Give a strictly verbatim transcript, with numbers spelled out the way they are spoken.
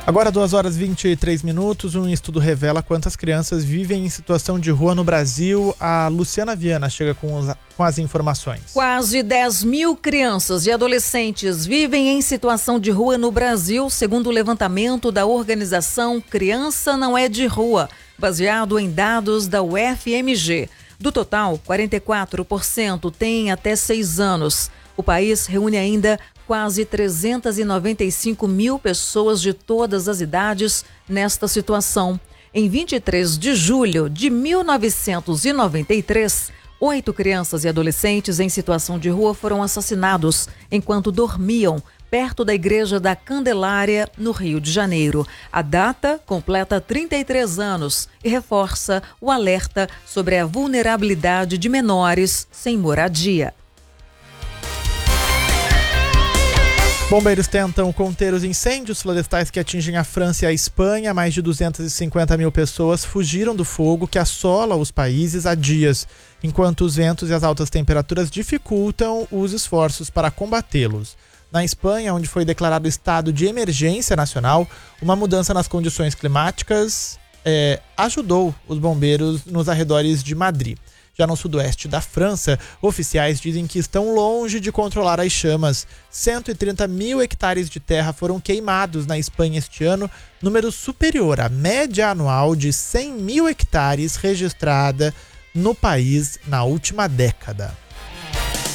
Agora, duas horas e vinte e três minutos, um estudo revela quantas crianças vivem em situação de rua no Brasil. A Luciana Viana chega com, os, com as informações. Quase dez mil crianças e adolescentes vivem em situação de rua no Brasil, segundo o levantamento da organização Criança Não É de Rua, baseado em dados da U F M G. Do total, quarenta e quatro por cento têm até seis anos. O país reúne ainda quase trezentas e noventa e cinco mil pessoas de todas as idades nesta situação. Em vinte e três de julho de mil novecentos e noventa e três, oito crianças e adolescentes em situação de rua foram assassinados enquanto dormiam perto da Igreja da Candelária, no Rio de Janeiro. A data completa trinta e três anos e reforça o alerta sobre a vulnerabilidade de menores sem moradia. Bombeiros tentam conter os incêndios florestais que atingem a França e a Espanha. Mais de duzentas e cinquenta mil pessoas fugiram do fogo que assola os países há dias, enquanto os ventos e as altas temperaturas dificultam os esforços para combatê-los. Na Espanha, onde foi declarado estado de emergência nacional, uma mudança nas condições climáticas é, ajudou os bombeiros nos arredores de Madrid. Já no sudoeste da França, oficiais dizem que estão longe de controlar as chamas. cento e trinta mil hectares de terra foram queimados na Espanha este ano, número superior à média anual de cem mil hectares registrada no país na última década.